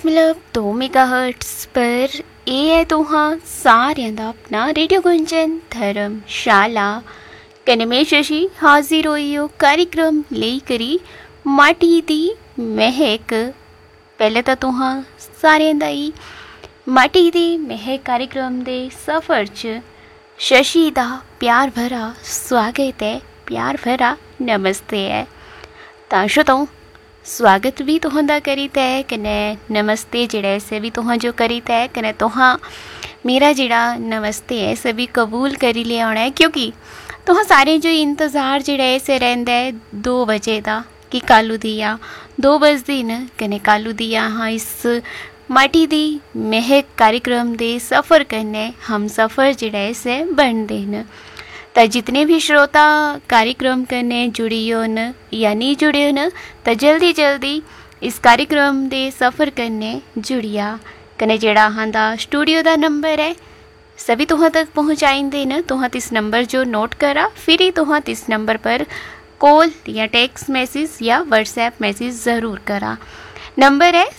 मतलब 2 मेगाहर्ट्ज़ पर ਇਹ ਹੈ ਤੁਹਾਂ ਸਾਰਿਆਂ ਦਾ ਆਪਣਾ ਰੇਡੀਓ ਗੁੰਜਨ ਧਰਮਸ਼ਾਲਾ ਕਨਮੇ ਸ਼ਸ਼ੀ ਹਾਜ਼ਰ ਹੋਈ ਹੋ कार्यक्रम ਲਈ ਕਰੀ ਮਾਟੀ ਦੀ ਮਹਿਕ। ਪਹਿਲੇ ਤਾਂ ਤੁਹਾਂ ਸਾਰਿਆਂ ਦਾ ਹੀ ਮਾਟੀ ਦੀ ਮਹਿਕ कार्यक्रम ਦੇ ਸਫ਼ਰ 'ਚ शशि ਦਾ प्यार भरा स्वागत है, प्यार भरा नमस्ते है। ਤਾਂ श्रोताओ स्वागत भी तुहां करीता है कने नमस्ते जिहड़ा इसे भी तुहां जो करीता है कने तुहां मेरा जिहड़ा नमस्ते है इसे भी कबूल करी लिया होना है, क्योंकि तुहां सारे जो इंतज़ार जिहड़ा इसे रहिंदा है 2 बजे दा कि कालू दिया 2 बजदे न कने कालू दिया हाँ इस माटी दी महक कार्यक्रम दे सफ़र करने हम सफ़र जिहड़ा इसे बनदे न। तो जितने भी श्रोता कार्यक्रम करने जुड़ी हो न या नहीं जुड़े हो न तो जल्दी जल्दी इस कार्यक्रम दे सफ़र करने जुड़िया कने जेड़ा हाँ स्टूडियो दा नंबर है सभी तुहां तक पहुँचाइंदे न। तुहां इस नंबर जो नोट करा फिर ही तुहां इस नंबर पर कॉल या टेक्स्ट मैसेज या व्हाट्सएप मैसेज ज़रूर करा। नंबर है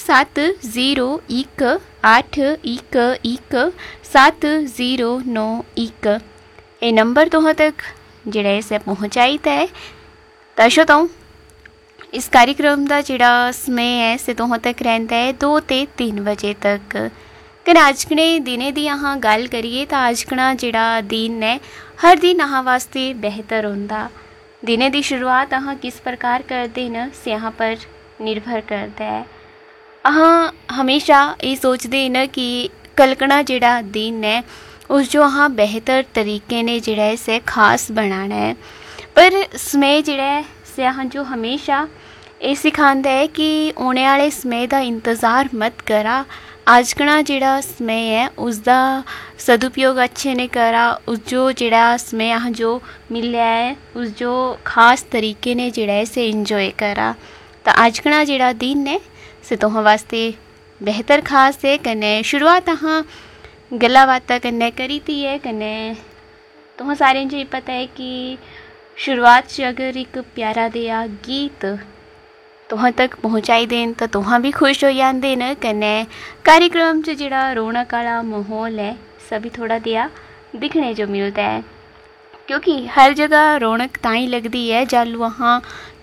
70181709 ये नंबर तुहां तक जिहड़ा इसे पहुँचाईदा है। तो श्रोताओ इस कार्यक्रम का जिहड़ा समय है से तुहां तक रहिंदा है 2 ते 3 बजे तक। कने अजकने दिने दी अहाँ गल करिए तो अजकना जिहड़ा दिन है हर दिन अहाँ वास्ते बेहतर होंदा। दिने दी शुरुआत अहाँ किस प्रकार करते न से यहाँ पर निर्भर करता है। अहाँ हमेशा ये सोचते न कि कलकना जिहड़ा दिन है उस जो हाँ बेहतर तरीके ने जिहड़ा इसे खास बनाना है, पर समय जिहड़ा है से हाँ जो हमेशा ये सिखांदा है कि आने वाले समय का इंतज़ार मत करा। अजकना जिहड़ा समय है उसका सदुपयोग अच्छे ने करा, उस जो जिहड़ा समय हाँ जो मिलया है उस जो खास तरीके ने जिहड़ा इसे इंजॉय करा। तो अजकना जिहड़ा दिन है से तुहां वास्ते बेहतर खास है कने शुरुआत हाँ गल्ला बातां कन्नै करी थी है कने तुहां सारें जो पता है कि शुरुआत च अगर एक प्यारा देआ गीत तुहां तक पहुँचाई देन तो तुहां भी खुश हो जांदे न कने कार्यक्रम च जिहड़ा रौनक वाला माहौल है सभी थोड़ा देआ दिखने जो मिलता है, क्योंकि हर जगह रौनक ताई लगदी है जल वहाँ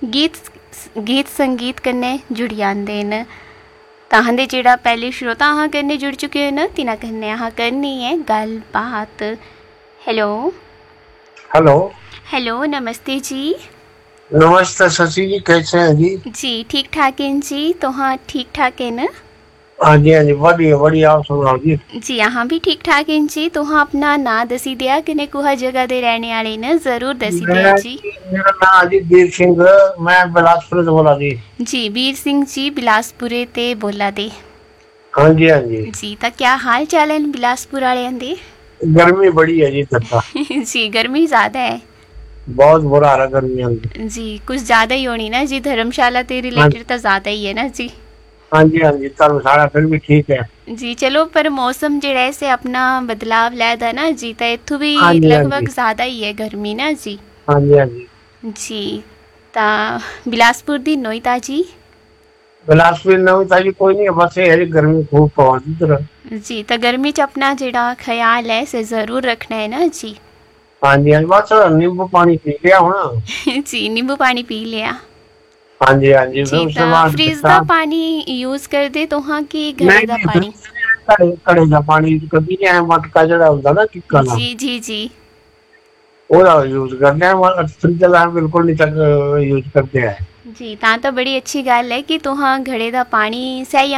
गीत संगीत कन्नै जुड़ जांदे न। ताहां दे जेड़ा पहले श्रोता अहाँ कन्नै जुड़ चुके हो न तिना कन्नै अहाँ करनी है गलबात। हेलो हेलो हेलो नमस्ते जी। नमस्ते शशि जी, कैसे हैं जी? जी ठीक ठाक हैं जी, तुहां ठीक ठाक है न? हाँ जी बढ़िया बढ़िया, आप सुनाओ जी। जी अहाँ भी ठीक ठाक हैं जी। तुहां अपना नाम दसी दिया कने कुहा जगह दे रहने वाले न जरूर दसी दिया जी। मेरा नाम जी वीर सिंह, मैं बिलासपुर से बोला जी। जी वीर सिंह जी बिलासपुरे ते बोला दे। हाँ जी जी तो क्या हाल चाल है बिलासपुर वाले दे? गर्मी बड़ी है जी तथा जी गर्मी ज्यादा है, बहुत बुरा हाल है गर्मी जी कुछ ज्यादा ही होनी ना जी। धर्मशाला ते रिलेटेड तो ज्यादा ही है ना जी। हाँ जी धर्मशाला फिर भी ठीक है जी। चलो पर मौसम जिहड़ा है से अपना बदलाव लैदा ना जी, तो इत्थों भी लगभग ज्यादा ही है गर्मी ना जी। हाँ जी जी ता बिलासपुर दी नोई ताजी? बिलासपुर नवी ताजी कोई नहीं, बस ये है गर्मी खूब पवाती तरह जी। तो गर्मी च अपना जिहड़ा ख्याल है से जरूर रखना है ना जी। हाँ जी बस नींबू पानी पी लिया होना जी नींबू पानी पी लिया। हाँ जी फ्रिज का पानी यूज कर दे तो हाँ की घर का पानी घड़े का पानी कभी नहीं मटका जड़ा होता ना टिक्का ना जी जी जी ओदा यूज करते हैं, फ्रिज का बिल्कुल नहीं तक यूज करते हैं जी। ता तो बड़ी अच्छी गल है कि तुहां घड़े का पानी सही